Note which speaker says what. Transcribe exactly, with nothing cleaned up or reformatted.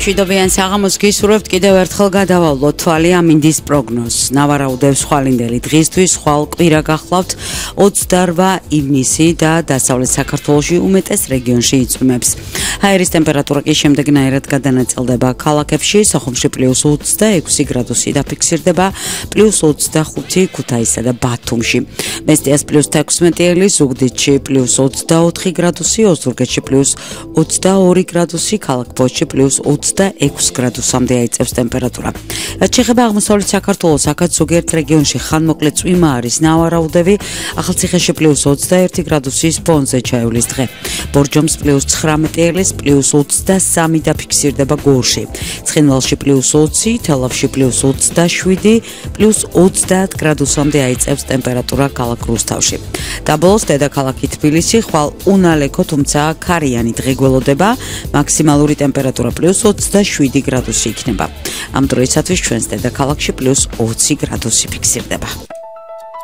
Speaker 1: მშვიდობიან საღამოს გისურვებთ კიდევ ერთხელ გადავალოთ თვალი ამინდის პროგნოზს. ნავარაუდევს ხვალინდელი დღისთვის ხვალ კვირა გახლავთ ოცდაორმა ივნისი და დასავლეთ საქართველოში უმეტეს რეგიონში იწვიმებს. ჰაერის ტემპერატურა კი შემდეგნაირად გადანაწილდება. ქალაქებში სოხუმში პლუს ოცდაექვსი გრადუსი დაფიქსირდება, პლუს ოცდახუთი ქუთაისსა და ბათუმში. მესტიას პლუს თექვსმეტი, ზუგდიდში პლუს ოცდაოთხი გრადუსი, ოზურგეთში პლუს ოცდაორი გრადუსი, ქალაქ ფოთში პლუს ოცდაექვსი გრადუსამდე აიწევს ტემპერატურა. რაც შეეხება აღმოსავლეთ საქართველოს, აქაც ზოგიერთ რეგიონში ხანმოკლე წვიმა არის, ნავარაუდები, ახალციხეში პლუს ოცდაერთი გრადუსის ფონზე ჩაივლის დღე. ბორჯომს პლუს ცხრამეტი, პლუს ოცდასამი დაფიქსირდება გორში. ცხინვალში პლუს ოცი, თელავში პლუს ოცდაშვიდი, პლუს ოცდაათ გრადუსამდე აიწევს ტემპერატურა ქალაქ რუსთავში. დაბოლოს დედაქალაქი თბილისი ხვალ უნალექო, თუმცა ქარიანი დღე გველოდება, მაქსიმალური ტემპერატურა პლუს ოცდაშვიდი გრადუსი იქნება. ამ დროისათვის ჩვენს დედაქალაქში პლუს ოცი გრადუსი ფიქსირდება.